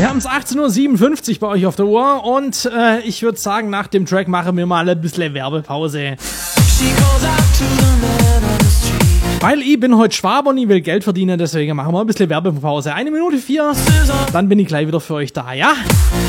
Wir haben es 18:57 Uhr bei euch auf der Uhr und ich würde sagen, nach dem Track machen wir mal ein bisschen Werbepause. Weil ich bin heute Schwabe und ich will Geld verdienen, deswegen machen wir ein bisschen Werbepause. 1:04, dann bin ich gleich wieder für euch da, ja?